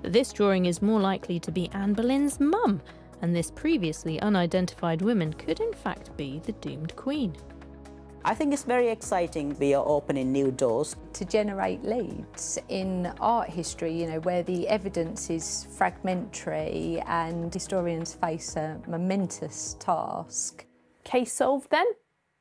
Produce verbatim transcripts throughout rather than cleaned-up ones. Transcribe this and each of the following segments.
But this drawing is more likely to be Anne Boleyn's mum, and this previously unidentified woman could in fact be the doomed queen. I think it's very exciting. We are opening new doors. To generate leads in art history, you know, where the evidence is fragmentary and historians face a momentous task. Case solved then?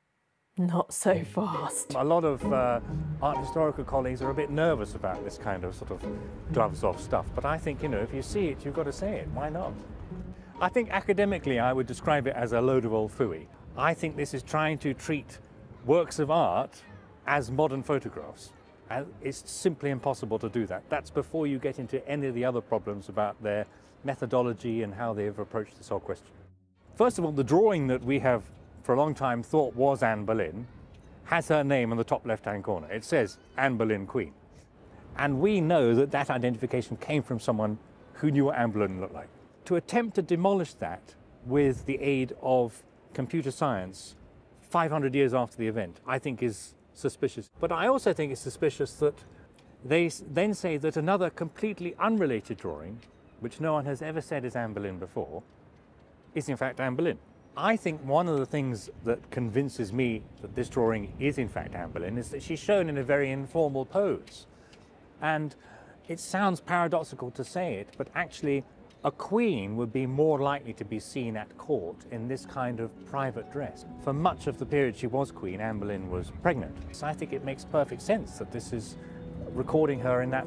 Not so fast. A lot of uh, art historical colleagues are a bit nervous about this kind of sort of gloves-off stuff, but I think, you know, if you see it, you've got to say it. Why not? I think academically I would describe it as a load of old phooey. I think this is trying to treat works of art as modern photographs. And it's simply impossible to do that. That's before you get into any of the other problems about their methodology and how they've approached this whole question. First of all, the drawing that we have for a long time thought was Anne Boleyn has her name in the top left-hand corner. It says Anne Boleyn Queen. And we know that that identification came from someone who knew what Anne Boleyn looked like. To attempt to demolish that with the aid of computer science five hundred years after the event, I think is suspicious. But I also think it's suspicious that they then say that another completely unrelated drawing, which no one has ever said is Anne Boleyn before, is in fact Anne Boleyn. I think one of the things that convinces me that this drawing is in fact Anne Boleyn is that she's shown in a very informal pose. And it sounds paradoxical to say it, but actually a queen would be more likely to be seen at court in this kind of private dress. For much of the period she was queen, Anne Boleyn was pregnant. So I think it makes perfect sense that this is recording her in that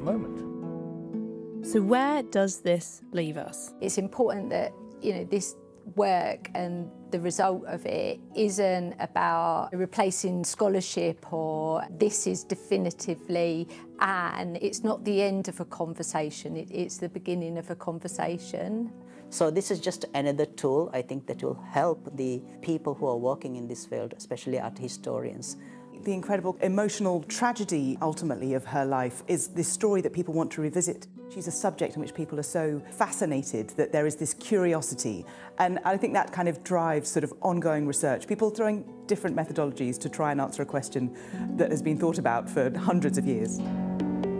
moment. So where does this leave us? It's important that, you know, this work and the result of it isn't about replacing scholarship or this is definitively Anne. It's not the end of a conversation, it, it's the beginning of a conversation. So this is just another tool, I think, that will help the people who are working in this field, especially art historians. The incredible emotional tragedy, ultimately, of her life is this story that people want to revisit. She's a subject in which people are so fascinated that there is this curiosity. And I think that kind of drives sort of ongoing research. People throwing different methodologies to try and answer a question that has been thought about for hundreds of years.